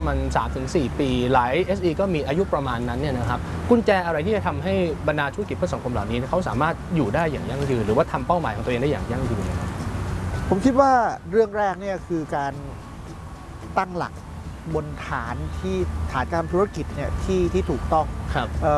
มัน 3-4 ปีหลาย SE ก็มีอายุประมาณนั้นเนี่ยนะครับกุญแจอะไรที่จะทำให้บรรดาธุรกิจเพื่อสังคมเหล่านี้เขาสามารถอยู่ได้อย่างยั่งยืนหรือว่าทำเป้าหมายของตัวเองได้อย่างยั่งยืนนะครับผมคิดว่าเรื่องแรกเนี่ยคือการตั้งหลักบนฐานการทำธุรกิจเนี่ยที่ถูกต้องครับ